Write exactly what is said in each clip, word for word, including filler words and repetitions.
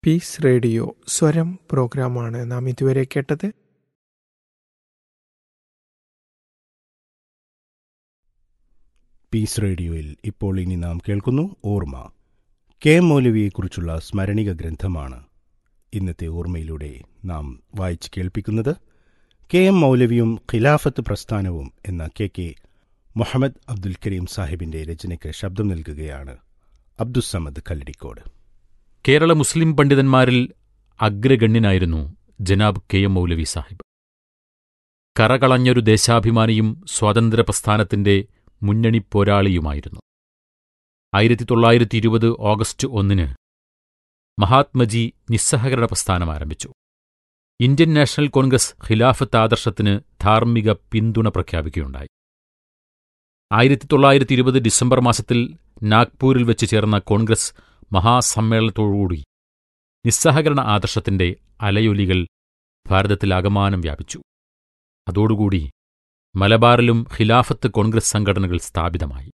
Piece radio സ്വരം പ്രോഗ്രാമാണ് നാം ഇതുവരെ കേട്ടത്. പീസ് റേഡിയോയിൽ ഇപ്പോൾ ഇനി നാം കേൾക്കുന്നു ഓർമ്മ. കെ എം മൗലവിയെക്കുറിച്ചുള്ള സ്മരണിക ഗ്രന്ഥമാണ് ഇന്നത്തെ ഓർമ്മയിലൂടെ നാം വായിച്ച് കേൾപ്പിക്കുന്നത്. കെ എം മൗലവിയും ഖിലാഫത്ത് പ്രസ്ഥാനവും എന്ന കെ കെ മുഹമ്മദ് അബ്ദുൽ കരീം സാഹിബിന്റെ രചനയ്ക്ക് ശബ്ദം നൽകുകയാണ് അബ്ദുസ്സമദ് കല്ലടിക്കോട്. കേരള മുസ്ലിം പണ്ഡിതന്മാരിൽ അഗ്രഗണ്യനായിരുന്നു ജനാബ് കെ എം മൗലവി സാഹിബ്. കറകളഞ്ഞൊരു ദേശാഭിമാനിയും സ്വാതന്ത്ര്യ പ്രസ്ഥാനത്തിന്റെ മുന്നണി പോരാളിയുമായിരുന്നു. ആയിരത്തി തൊള്ളായിരത്തി ഇരുപത് ഓഗസ്റ്റ് ഒന്നിന് മഹാത്മജി നിസ്സഹകരണ പ്രസ്ഥാനം ആരംഭിച്ചു. ഇന്ത്യൻ നാഷണൽ കോൺഗ്രസ് ഖിലാഫത്ത് ആദർശത്തിന് ധാർമ്മിക പിന്തുണ പ്രഖ്യാപിക്കുകയുണ്ടായി. ആയിരത്തി തൊള്ളായിരത്തി ഇരുപത് ഡിസംബർ മാസത്തിൽ നാഗ്പൂരിൽ വെച്ച് ചേർന്ന കോൺഗ്രസ് മഹാസമ്മേളനത്തോടുകൂടി നിസ്സഹകരണ ആദർശത്തിന്റെ അലയൊലികൾ ഭാരതത്തിലാകമാനം വ്യാപിച്ചു. അതോടുകൂടി മലബാറിലും ഖിലാഫത്ത് കോൺഗ്രസ് സംഘടനകൾ സ്ഥാപിതമായി.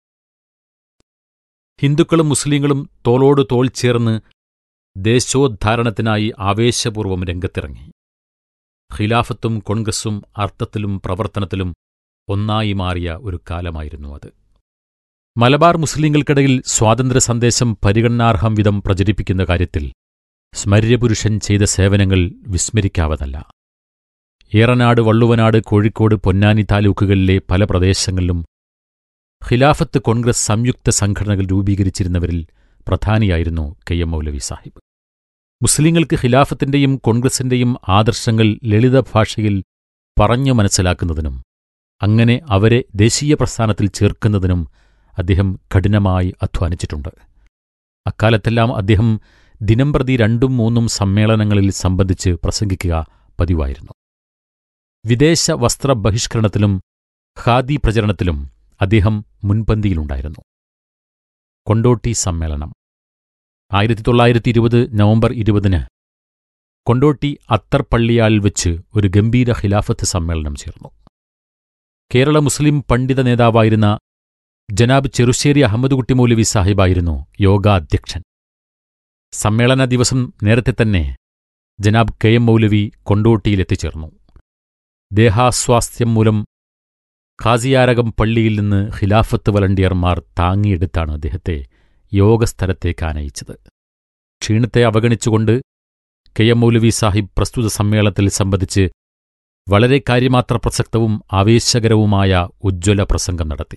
ഹിന്ദുക്കളും മുസ്ലിങ്ങളും തോളോട് തോൾ ചേർന്ന് ദേശോദ്ധാരണത്തിനായി ആവേശപൂർവ്വം രംഗത്തിറങ്ങി. ഖിലാഫത്തും കോൺഗ്രസും അർത്ഥത്തിലും പ്രവർത്തനത്തിലും ഒന്നായി മാറിയ ഒരു കാലമായിരുന്നു അത്. മലബാർ മുസ്ലിങ്ങൾക്കിടയിൽ സ്വാതന്ത്ര്യ സന്ദേശം പരിഗണനാർഹം വിധം പ്രചരിപ്പിക്കുന്ന കാര്യത്തിൽ സ്മര്യപുരുഷൻ ചെയ്ത സേവനങ്ങൾ വിസ്മരിക്കാവതല്ല. ഏറനാട്, വള്ളുവനാട്, കോഴിക്കോട്, പൊന്നാനി താലൂക്കുകളിലെ പല പ്രദേശങ്ങളിലും ഖിലാഫത്ത് കോൺഗ്രസ് സംയുക്ത സംഘടനകൾ രൂപീകരിച്ചിരുന്നവരിൽ പ്രധാനിയായിരുന്നു കെ എം മൗലവി സാഹിബ്. മുസ്ലിങ്ങൾക്ക് ഖിലാഫത്തിന്റെയും കോൺഗ്രസിന്റെയും ആദർശങ്ങൾ ലളിത ഭാഷയിൽ പറഞ്ഞു മനസ്സിലാക്കുന്നതിനും അങ്ങനെ അവരെ ദേശീയ പ്രസ്ഥാനത്തിൽ ചേർക്കുന്നതിനും അദ്ദേഹം കഠിനമായി അധ്വാനിച്ചിട്ടുണ്ട്. അക്കാലത്തെല്ലാം അദ്ദേഹം ദിനംപ്രതി രണ്ടും മൂന്നും സമ്മേളനങ്ങളിൽ സംബന്ധിച്ച് പ്രസംഗിക്കുക പതിവായിരുന്നു. വിദേശ വസ്ത്ര ബഹിഷ്കരണത്തിലും ഖാദി പ്രചരണത്തിലും അദ്ദേഹം മുൻപന്തിയിലുണ്ടായിരുന്നു. കൊണ്ടോട്ടി സമ്മേളനം ആയിരത്തി തൊള്ളായിരത്തി ഇരുപത് നവംബർ ഇരുപതിന് കൊണ്ടോട്ടി അത്തർപള്ളിയാൽ വെച്ച് ഒരു ഗംഭീര ഖിലാഫത്ത് സമ്മേളനം ചേർന്നു. കേരള മുസ്ലിം പണ്ഡിത നേതാവായിരുന്ന ജനാബ് ചെറുശ്ശേരി അഹമ്മദ് കുട്ടി മൗലവി സാഹിബായിരുന്നു യോഗാധ്യക്ഷൻ. സമ്മേളന ദിവസം നേരത്തെ തന്നെ ജനാബ് കെ എം മൗലവി കൊണ്ടോട്ടിയിലെത്തിച്ചേർന്നു. ദേഹാസ്വാസ്ഥ്യം മൂലം ഖാസിയാരകം പള്ളിയിൽ നിന്ന് ഖിലാഫത്ത് വളണ്ടിയർമാർ താങ്ങിയെടുത്താണ് അദ്ദേഹത്തെ യോഗസ്ഥലത്തേക്ക് ആനയിച്ചത്. ക്ഷീണത്തെ അവഗണിച്ചുകൊണ്ട് കെ എം മൗലവി സാഹിബ് പ്രസ്തുത സമ്മേളനത്തിൽ സംബന്ധിച്ച് വളരെ കാര്യമാത്ര പ്രസക്തവും ആവേശകരവുമായ ഉജ്ജ്വല പ്രസംഗം നടത്തി.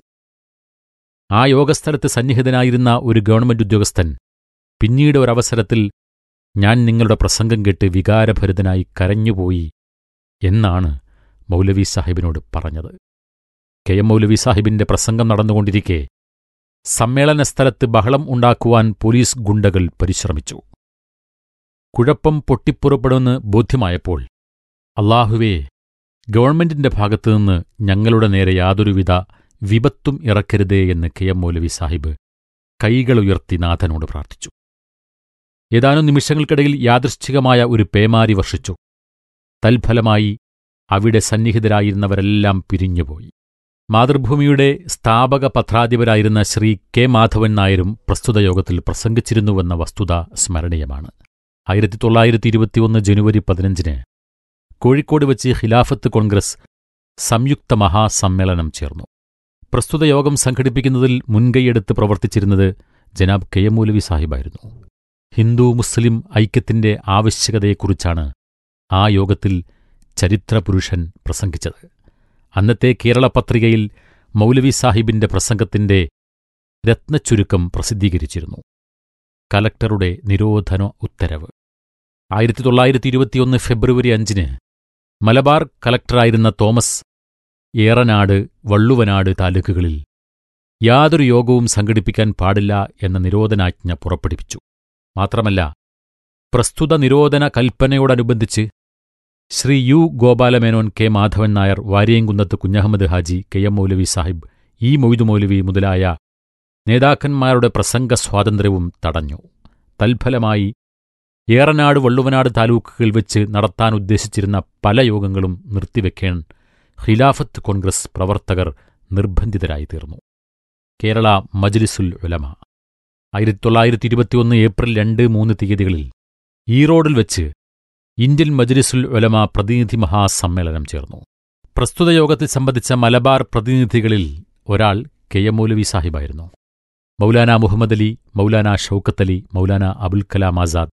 ആ യോഗസ്ഥലത്ത് സന്നിഹിതനായിരുന്ന ഒരു ഗവൺമെന്റ് ഉദ്യോഗസ്ഥൻ പിന്നീട് ഒരവസരത്തിൽ ഞാൻ നിങ്ങളുടെ പ്രസംഗം കേട്ട് വികാരഭരിതനായി കരഞ്ഞുപോയി എന്നാണ് മൗലവി സാഹിബിനോട് പറഞ്ഞത്. കെ എം മൗലവി സാഹിബിന്റെ പ്രസംഗം നടന്നുകൊണ്ടിരിക്കെ സമ്മേളനസ്ഥലത്ത് ബഹളം ഉണ്ടാക്കുവാൻ പോലീസ് ഗുണ്ടകൾ പരിശ്രമിച്ചു. കുഴപ്പം പൊട്ടിപ്പുറപ്പെടുമെന്ന് ബോധ്യമായപ്പോൾ അല്ലാഹുവേ, ഗവൺമെന്റിന്റെ ഭാഗത്തുനിന്ന് ഞങ്ങളുടെ നേരെ യാതൊരുവിധ വിപത്തും ഇറക്കരുതേ എന്ന് കെ എം മൗലവി സാഹിബ് കൈകളുയർത്തി നാഥനോട് പ്രാർത്ഥിച്ചു. ഏതാനും നിമിഷങ്ങൾക്കിടയിൽ യാദൃശ്ചികമായ ഒരു പേമാരി വർഷിച്ചു. തൽഫലമായി അവിടെ സന്നിഹിതരായിരുന്നവരെല്ലാം പിരിഞ്ഞുപോയി. മാതൃഭൂമിയുടെ സ്ഥാപക പത്രാധിപരായിരുന്ന ശ്രീ കെ മാധവൻ നായരും പ്രസ്തുത യോഗത്തിൽ പ്രസംഗിച്ചിരുന്നുവെന്ന വസ്തുത സ്മരണീയമാണ്. ആയിരത്തി തൊള്ളായിരത്തി ഇരുപത്തിയൊന്ന് ജനുവരി പതിനഞ്ചിന് കോഴിക്കോട് വച്ച് ഖിലാഫത്ത് കോൺഗ്രസ് സംയുക്ത മഹാസമ്മേളനം ചേർന്നു. പ്രസ്തുത യോഗം സംഘടിപ്പിക്കുന്നതിൽ മുൻകൈയെടുത്ത് പ്രവർത്തിച്ചിരുന്നത് ജനാബ് കെ എം മൗലവി സാഹിബായിരുന്നു. ഹിന്ദു മുസ്ലിം ഐക്യത്തിന്റെ ആവശ്യകതയെക്കുറിച്ചാണ് ആ യോഗത്തിൽ ചരിത്രപുരുഷൻ പ്രസംഗിച്ചത്. അന്നത്തെ കേരള പത്രികയിൽ മൗലവി സാഹിബിന്റെ പ്രസംഗത്തിന്റെ രത്നച്ചുരുക്കം പ്രസിദ്ധീകരിച്ചിരുന്നു. കലക്ടറുടെ നിരോധന ഉത്തരവ്. ആയിരത്തി തൊള്ളായിരത്തി ഇരുപത്തിയൊന്ന് ഫെബ്രുവരി അഞ്ചിന് മലബാർ കലക്ടറായിരുന്ന തോമസ് ഏറനാട്, വള്ളുവനാട് താലൂക്കുകളിൽ യാതൊരു യോഗവും സംഘടിപ്പിക്കാൻ പാടില്ല എന്ന നിരോധനാജ്ഞ പുറപ്പെടുവിച്ചു. മാത്രമല്ല, പ്രസ്തുത നിരോധന കൽപ്പനയോടനുബന്ധിച്ച് Shri U Gopala Menon, K Madhavan Nair, Variyamkunnath Kunjahammed Haji, K M മൗലവി സാഹിബ്, ഇ മൊയ്തു മൗലവി മുതലായ നേതാക്കന്മാരുടെ പ്രസംഗ സ്വാതന്ത്ര്യവും തടഞ്ഞു. തൽഫലമായി ഏറനാട്, വള്ളുവനാട് താലൂക്കുകൾ വെച്ച് നടത്താനുദ്ദേശിച്ചിരുന്ന പല യോഗങ്ങളും നിർത്തിവെക്കാൻ ഖിലാഫത്ത് കോൺഗ്രസ് പ്രവർത്തകർ നിർബന്ധിതരായിത്തീർന്നു. കേരള മജ്ലിസുൽ ഉലമ ആയിരത്തി തൊള്ളായിരത്തി ഇരുപത്തിയൊന്ന് ഏപ്രിൽ രണ്ട് മൂന്ന് തീയതികളിൽ ഈറോഡിൽ വെച്ച് ഇന്ത്യൻ മജ്ലിസുൽ ഉലമ പ്രതിനിധി മഹാസമ്മേളനം ചേർന്നു. പ്രസ്തുത യോഗത്തിൽ സംബന്ധിച്ച മലബാർ പ്രതിനിധികളിൽ ഒരാൾ കെ എം മൗലവി സാഹിബായിരുന്നു. മൗലാന മുഹമ്മദ് അലി, മൗലാന ഷൗക്കത്ത് അലി, മൗലാന അബുൽ കലാം ആസാദ്,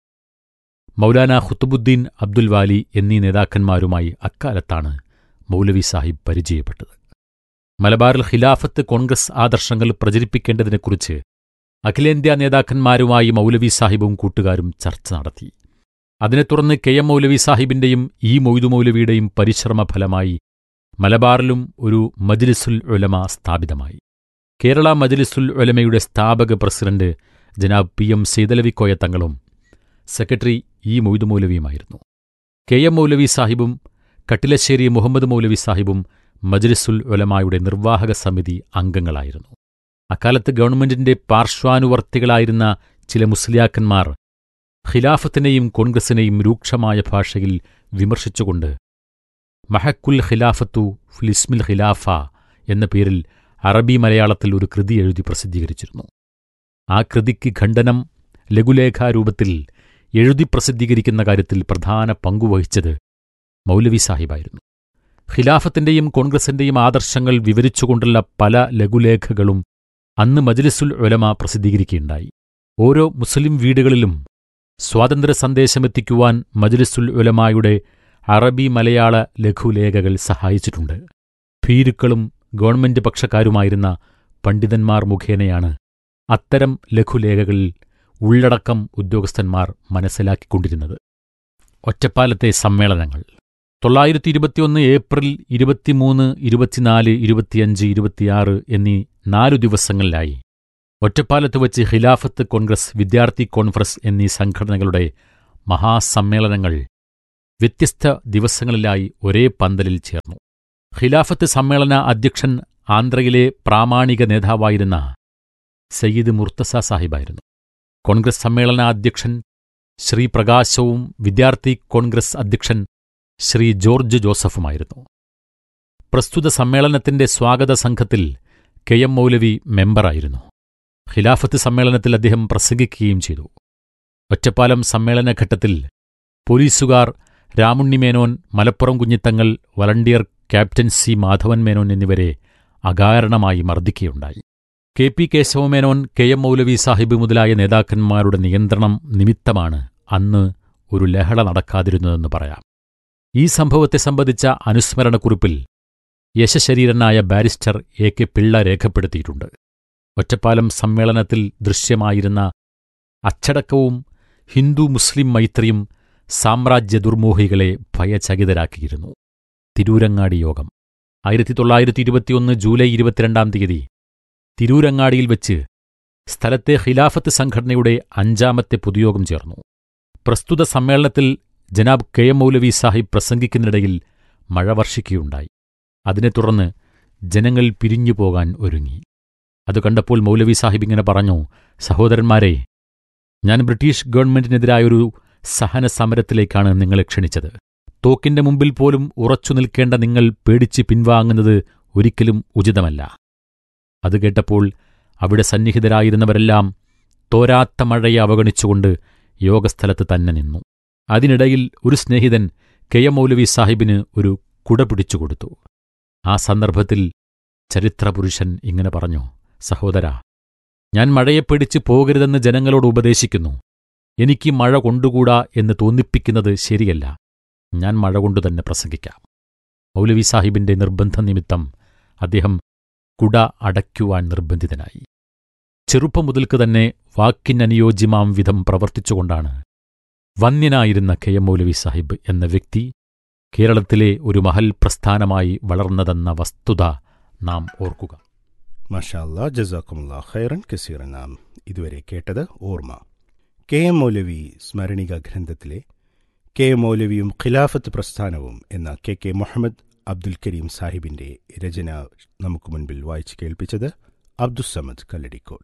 മൗലാന ഖുത്തുബുദ്ദീൻ അബ്ദുൽ വാലി എന്നീ നേതാക്കന്മാരുമായി അക്കാലത്താണ് മൗലവി സാഹിബ് പരിചയപ്പെട്ടത്. മലബാറിൽ ഖിലാഫത്ത് കോൺഗ്രസ് ആദർശങ്ങൾ പ്രചരിപ്പിക്കേണ്ടതിനെക്കുറിച്ച് അഖിലേന്ത്യാ നേതാക്കന്മാരുമായി മൗലവി സാഹിബും കൂട്ടുകാരും ചർച്ച നടത്തി. അതിനെ തുടർന്ന് കെ എം മൗലവി സാഹിബിന്റെയും ഇ മൊയ്തു മൗലവിയുടെയും പരിശ്രമ ഫലമായി മലബാറിലും ഒരു മജ്ലിസുൽ ഉലമ സ്ഥാപിതമായി. കേരള മജ്ലിസുൽ ഉലമയുടെ സ്ഥാപക പ്രസിഡന്റ് ജനാബ് പി എം സൈതലവിക്കോയ തങ്ങളും secretary E Moidu മൗലവിയുമായിരുന്നു. K M മൗലവി സാഹിബും കട്ടിലശ്ശേരി മുഹമ്മദ് മൗലവി സാഹിബും മജ്ലിസുൽ ഉലമായുടെ നിർവാഹക സമിതി അംഗങ്ങളായിരുന്നു. അക്കാലത്ത് ഗവൺമെന്റിന്റെ പാർശ്വാനുവർത്തികളായിരുന്ന ചില മുസ്ലിയാക്കന്മാർ ഖിലാഫത്തിനെയും കോൺഗ്രസിനെയും രൂക്ഷമായ ഭാഷയിൽ വിമർശിച്ചുകൊണ്ട് മഹക്കുൽ ഖിലാഫത്തു ഫിലിസ്മിൽ ഖിലാഫ എന്ന പേരിൽ അറബി മലയാളത്തിൽ ഒരു കൃതി എഴുതി പ്രസിദ്ധീകരിച്ചിരുന്നു. ആ കൃതിക്ക് ഖണ്ഡനം ലഘുലേഖാരൂപത്തിൽ എഴുതി പ്രസിദ്ധീകരിക്കുന്ന കാര്യത്തിൽ പ്രധാന പങ്കുവഹിച്ചത് മൗലവി സാഹിബായിരുന്നു. ഖിലാഫത്തിന്റെയും കോൺഗ്രസിന്റെയും ആദർശങ്ങൾ വിവരിച്ചുകൊണ്ടുള്ള പല ലഘുലേഖകളും അന്ന് മജ്ലിസുൽ ഉലമ പ്രസിദ്ധീകരിക്കുകയുണ്ടായി. ഓരോ മുസ്ലിം വീടുകളിലും സ്വാതന്ത്ര്യ സന്ദേശമെത്തിക്കുവാൻ മജ്ലിസുൽ ഉലമായുടെ അറബി മലയാള ലഘുലേഖകൾ സഹായിച്ചിട്ടുണ്ട്. ഭീരുക്കളും ഗവൺമെന്റ് പക്ഷക്കാരുമായിരുന്ന പണ്ഡിതന്മാർ മുഖേനയാണ് അത്തരം ലഘുലേഖകളിൽ ഉള്ളടക്കം ഉദ്യോഗസ്ഥന്മാർ മനസ്സിലാക്കിക്കൊണ്ടിരുന്നത്. ഒറ്റപ്പാലത്തെ സമ്മേളനങ്ങൾ തൊള്ളായിരത്തി ഇരുപത്തിയൊന്ന് ഏപ്രിൽ ഇരുപത്തിമൂന്ന്, ഇരുപത്തിനാല്, ഇരുപത്തിയഞ്ച്, ഇരുപത്തിയാറ് എന്നീ നാലു ദിവസങ്ങളിലായി ഒറ്റപ്പാലത്ത് വച്ച് ഖിലാഫത്ത് കോൺഗ്രസ്, വിദ്യാർത്ഥി കോൺഫറൻസ് എന്നീ സംഘടനകളുടെ മഹാസമ്മേളനങ്ങൾ വ്യത്യസ്ത ദിവസങ്ങളിലായി ഒരേ പന്തലിൽ ചേർന്നു. ഖിലാഫത്ത് സമ്മേളന അധ്യക്ഷൻ ആന്ധ്രയിലെ പ്രാമാണിക നേതാവായിരുന്ന സയ്യിദ് മുർത്തസ സാഹിബായിരുന്നു. കോൺഗ്രസ് സമ്മേളന അധ്യക്ഷൻ ശ്രീ പ്രകാശവും വിദ്യാർത്ഥി കോൺഗ്രസ് അധ്യക്ഷൻ ശ്രീ ജോർജ് ജോസഫുമായിരുന്നു. പ്രസ്തുത സമ്മേളനത്തിന്റെ സ്വാഗത സംഘത്തിൽ കെ എം മൗലവി മെമ്പറായിരുന്നു. ഖിലാഫത്ത് സമ്മേളനത്തിൽ അദ്ദേഹം പ്രസംഗിക്കുകയും ചെയ്തു. ഒറ്റപ്പാലം സമ്മേളനഘട്ടത്തിൽ പോലീസുകാർ Ramunni Menon, Malappuram Kunhithangal, volunteer captain C Madhavan Menon എന്നിവരെ അകാരണമായി മർദ്ദിക്കുകയുണ്ടായി. K P Kesava Menon, K M മൗലവി സാഹിബ് മുതലായ നേതാക്കന്മാരുടെ നിയന്ത്രണം നിമിത്തമാണ് അന്ന് ഒരു ലഹള നടക്കാതിരുന്നതെന്ന് പറയാം. ഈ സംഭവത്തെ സംബന്ധിച്ച അനുസ്മരണക്കുറിപ്പിൽ യശശരീരനായ ബാരിസ്റ്റർ എ കെ പിള്ള രേഖപ്പെടുത്തിയിട്ടുണ്ട്. ഒറ്റപ്പാലം സമ്മേളനത്തിൽ ദൃശ്യമായിരുന്ന അച്ചടക്കവും ഹിന്ദു മുസ്ലിം മൈത്രിയും സാമ്രാജ്യ ദുർമോഹികളെ ഭയചകിതരാക്കിയിരുന്നു. തിരൂരങ്ങാടി യോഗം ആയിരത്തി തൊള്ളായിരത്തി ഇരുപത്തിയൊന്ന് ജൂലൈ ഇരുപത്തിരണ്ടാം തീയതി തിരൂരങ്ങാടിയിൽ വെച്ച് സ്ഥലത്തെ ഖിലാഫത്ത് സംഘടനയുടെ അഞ്ചാമത്തെ പൊതുയോഗം ചേർന്നു. പ്രസ്തുത സമ്മേളനത്തിൽ ജനാബ് കെ എം മൗലവി സാഹിബ് പ്രസംഗിക്കുന്നിടയിൽ മഴ വർഷിക്കുകയുണ്ടായി. അതിനെ തുടർന്ന് ജനങ്ങൾ പിരിഞ്ഞുപോകാൻ ഒരുങ്ങി. അത് കണ്ടപ്പോൾ മൗലവി സാഹിബ് ഇങ്ങനെ പറഞ്ഞു: സഹോദരന്മാരെ, ഞാൻ ബ്രിട്ടീഷ് ഗവൺമെന്റിനെതിരായൊരു സഹന സമരത്തിലേക്കാണ് നിങ്ങളെ ക്ഷണിച്ചത്. തോക്കിന്റെ മുമ്പിൽ പോലും ഉറച്ചു നിൽക്കേണ്ട നിങ്ങൾ പേടിച്ച് പിൻവാങ്ങുന്നത് ഒരിക്കലും ഉചിതമല്ല. അത് കേട്ടപ്പോൾ അവിടെ സന്നിഹിതരായിരുന്നവരെല്ലാം തോരാത്ത മഴയെ അവഗണിച്ചുകൊണ്ട് യോഗസ്ഥലത്ത് തന്നെ നിന്നു. അതിനിടയിൽ ഒരു സ്നേഹിതൻ കെ എം മൗലവി സാഹിബിന് ഒരു കുട പിടിച്ചുകൊടുത്തു. ആ സന്ദർഭത്തിൽ ചരിത്രപുരുഷൻ ഇങ്ങനെ പറഞ്ഞു: സഹോദരാ, ഞാൻ മഴയെ പേടിച്ച് പോകരുതെന്ന് ജനങ്ങളോട് ഉപദേശിക്കുന്നു. എനിക്ക് മഴ കൊണ്ടുകൂടാ എന്ന് തോന്നിപ്പിക്കുന്നത് ശരിയല്ല. ഞാൻ മഴ കൊണ്ടുതന്നെ പ്രസംഗിക്കാം. മൗലവി സാഹിബിന്റെ നിർബന്ധ നിമിത്തം അദ്ദേഹം കുട അടയ്ക്കുവാൻ നിർബന്ധിതനായി. ചെറുപ്പം മുതൽക്ക് തന്നെ വാക്കിനനുയോജ്യമാം വിധം പ്രവർത്തിച്ചുകൊണ്ടാണ് വന്യനായിരുന്ന കെ എം മൗലവി സാഹിബ് എന്ന വ്യക്തി കേരളത്തിലെ ഒരു മഹൽ പ്രസ്ഥാനമായി വളർന്നതെന്ന വസ്തുത നാം ഓർക്കുക. മാഷാ അല്ലാ, ജസാക്കുമുല്ലാ ഖൈറൻ കസീറൻ. നാം ഇതുവരെ കേട്ടത് ഓർമ്മ. കെ എം മൗലവി സ്മരണിക ഗ്രന്ഥത്തിലെ കെ എം മൗലവിയും ഖിലാഫത്ത് പ്രസ്ഥാനവും എന്ന കെ കെ മുഹമ്മദ് അബ്ദുൽ കരീം സാഹിബിന്റെ രചന നമുക്ക് മുൻപിൽ വായിച്ചു കേൾപ്പിച്ചത് അബ്ദുസ്സമദ് കല്ലടിക്കോട്.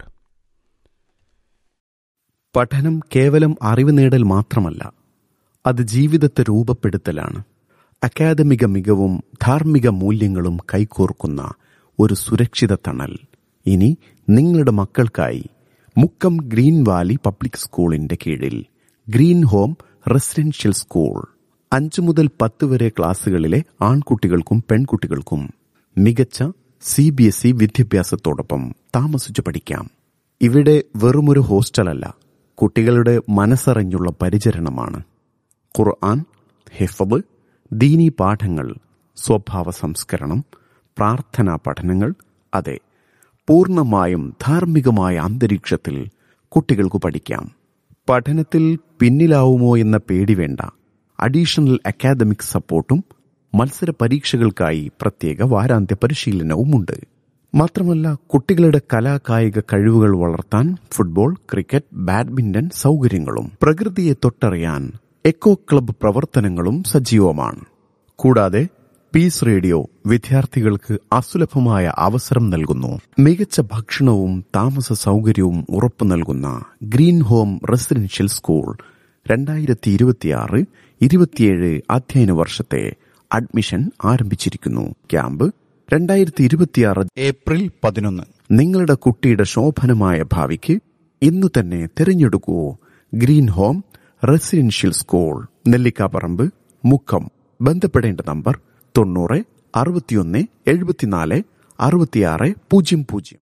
പഠനം കേവലം അറിവ് നേടൽ മാത്രമല്ല, അത് ജീവിതത്തെ രൂപപ്പെടുത്തലാണ്. അക്കാദമിക മികവും ധാർമ്മിക മൂല്യങ്ങളും കൈകോർക്കുന്ന ഒരു സുരക്ഷിത തണൽ ഇനി നിങ്ങളുടെ മക്കൾക്കായി മുക്കം ഗ്രീൻ വാലി പബ്ലിക് സ്കൂളിന്റെ കീഴിൽ ഗ്രീൻ ഹോം റെസിഡൻഷ്യൽ സ്കൂൾ. അഞ്ചു മുതൽ പത്ത് വരെ ക്ലാസുകളിലെ ആൺകുട്ടികൾക്കും പെൺകുട്ടികൾക്കും മികച്ച സി ബി എസ് ഇ വിദ്യാഭ്യാസത്തോടൊപ്പം താമസിച്ചു പഠിക്കാം. ഇവിടെ വെറുമൊരു ഹോസ്റ്റലല്ല, കുട്ടികളുടെ മനസ്സറിഞ്ഞുള്ള പരിചരണമാണ്. ഖുർആൻ, ഹിഫ്ള്, ദീനീ പാഠങ്ങൾ, സ്വഭാവ സംസ്കരണം, പ്രാർത്ഥനാ പഠനങ്ങൾ. അതെ, പൂർണ്ണമായും ധാർമ്മികമായ അന്തരീക്ഷത്തിൽ കുട്ടികൾക്ക് പഠിക്കാം. പഠനത്തിൽ പിന്നിലാവുമോ എന്ന പേടി വേണ്ട. അഡീഷണൽ അക്കാദമിക് സപ്പോർട്ടും മത്സര പരീക്ഷകൾക്കായി പ്രത്യേക വാരാന്ത്യ പരിശീലനവുമുണ്ട്. മാത്രമല്ല, കുട്ടികളുടെ കലാകായിക കഴിവുകൾ വളർത്താൻ ഫുട്ബോൾ, ക്രിക്കറ്റ്, ബാഡ്മിന്റൺ സൗകര്യങ്ങളും പ്രകൃതിയെ തൊട്ടറിയാൻ എക്കോ ക്ലബ്ബ് പ്രവർത്തനങ്ങളും സജീവമാണ്. കൂടാതെ പീസ് റേഡിയോ വിദ്യാർത്ഥികൾക്ക് അസുലഭമായ അവസരം നൽകുന്നു. മികച്ച ഭക്ഷണവും താമസ സൗകര്യവും ഉറപ്പു നൽകുന്ന ഗ്രീൻ ഹോം റെസിഡൻഷ്യൽ സ്കൂൾ രണ്ടായിരത്തി ഇരുപത്തിയാറ് ഇരുപത്തിയേഴ് അധ്യയന വർഷത്തെ അഡ്മിഷൻ ആരംഭിച്ചിരിക്കുന്നു. ക്യാമ്പ് രണ്ടായിരത്തി ഇരുപത്തിയാറ് ഏപ്രിൽ പതിനൊന്ന്. നിങ്ങളുടെ കുട്ടിയുടെ ശോഭനമായ ഭാവിക്ക് ഇന്നു തന്നെ തിരഞ്ഞെടുക്കൂ green home residential school, Nellikkaparamba, Mukkam. ബന്ധപ്പെടേണ്ട നമ്പർ തൊണ്ണൂറ് അറുപത്തിയൊന്ന് എഴുപത്തിനാല് അറുപത്തിയാറ് പൂജ്യം പൂജ്യം.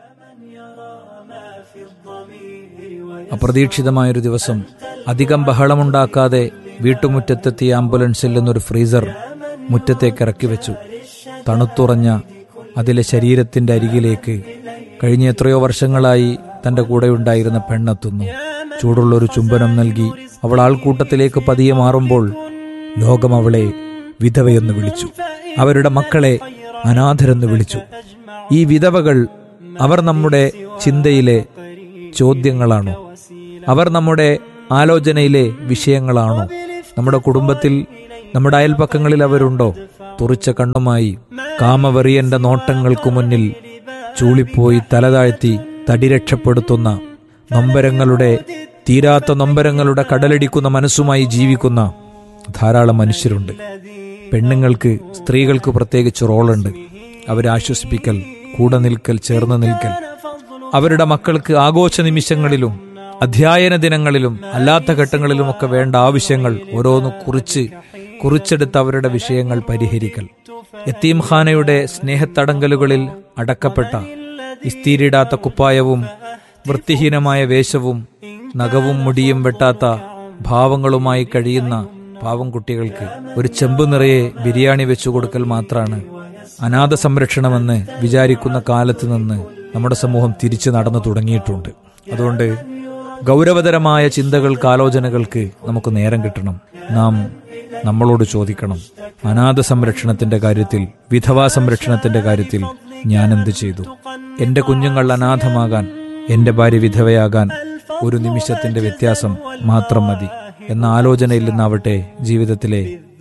അപ്രതീക്ഷിതമായൊരു ദിവസം അധികം ബഹളമുണ്ടാക്കാതെ വീട്ടുമുറ്റത്തെത്തിയ ആംബുലൻസിൽ നിന്നൊരു ഫ്രീസർ മുറ്റത്തേക്ക് ഇറക്കി വെച്ചു. തണുത്തുറഞ്ഞ അതിലെ ശരീരത്തിന്റെ അരികിലേക്ക് കഴിഞ്ഞ എത്രയോ വർഷങ്ങളായി തന്റെ കൂടെയുണ്ടായിരുന്ന പെണ്ണെത്തുന്നു. ചൂടുള്ളൊരു ചുംബനം നൽകി അവൾ ആൾക്കൂട്ടത്തിലേക്ക് പതിയെ മാറുമ്പോൾ ലോകം അവളെ വിധവയെന്ന് വിളിച്ചു. അവരുടെ മക്കളെ അനാഥരെന്ന് വിളിച്ചു. ഈ വിധവകൾ അവർ നമ്മുടെ ചിന്തയിലെ ചോദ്യങ്ങളാണോ? അവർ നമ്മുടെ ആലോചനയിലെ വിഷയങ്ങളാണോ? നമ്മുടെ കുടുംബത്തിൽ, നമ്മുടെ അയൽപക്കങ്ങളിൽ അവരുണ്ടോ? തുറിച്ച കണ്ണുമായി കാമവെറിയന്റെ നോട്ടങ്ങൾക്കു മുന്നിൽ ചൂളിപ്പോയി തലതാഴ്ത്തി തടി രക്ഷപ്പെടുത്തുന്ന, നൊമ്പരങ്ങളുടെ തീരാത്ത നൊമ്പരങ്ങളുടെ കടലടിക്കുന്ന മനസ്സുമായി ജീവിക്കുന്ന ധാരാളം മനുഷ്യരുണ്ട്. പെണ്ണുങ്ങൾക്ക്, സ്ത്രീകൾക്ക് പ്രത്യേകിച്ച് റോളുണ്ട്. അവരെ ആശ്വസിപ്പിക്കൽ, കൂടെ നിൽക്കൽ, ചേർന്ന് നിൽക്കൽ. അവരുടെ മക്കൾക്ക് ആഘോഷ നിമിഷങ്ങളിലും അധ്യയന ദിനങ്ങളിലും അല്ലാത്ത ഘട്ടങ്ങളിലുമൊക്കെ വേണ്ട ആവശ്യങ്ങൾ ഓരോന്ന് കുറിച്ച് കുറിച്ചെടുത്ത് അവരുടെ വിഷയങ്ങൾ പരിഹരിക്കൽ. യത്തീംഖാനയുടെ സ്നേഹത്തടങ്കലുകളിൽ അടക്കപ്പെട്ട ഇസ്തീരിടാത്ത കുപ്പായവും വൃത്തിഹീനമായ വേഷവും നഖവും മുടിയും വെട്ടാത്ത ഭാവങ്ങളുമായി കഴിയുന്ന പാവം കുട്ടികൾക്ക് ഒരു ചെമ്പ് നിറയെ ബിരിയാണി വെച്ചു കൊടുക്കൽ മാത്രമാണ് അനാഥ സംരക്ഷണമെന്ന് വിചാരിക്കുന്ന കാലത്ത് നിന്ന് നമ്മുടെ സമൂഹം തിരിച്ചു നടന്നു തുടങ്ങിയിട്ടുണ്ട്. അതുകൊണ്ട് ഗൗരവതരമായ ചിന്തകൾക്ക്, ആലോചനകൾക്ക് നമുക്ക് നേരം കിട്ടണം. നാം നമ്മളോട് ചോദിക്കണം, അനാഥ സംരക്ഷണത്തിന്റെ കാര്യത്തിൽ, വിധവാ സംരക്ഷണത്തിന്റെ കാര്യത്തിൽ ഞാൻ എന്ത് ചെയ്തു? എന്റെ കുഞ്ഞുങ്ങൾ അനാഥമാകാൻ, എന്റെ ഭാര്യ വിധവയാകാൻ ഒരു നിമിഷത്തിന്റെ വ്യത്യാസം മാത്രം മതി എന്ന ആലോചനയിൽ നിന്നാവട്ടെ ജീവിതത്തിലെ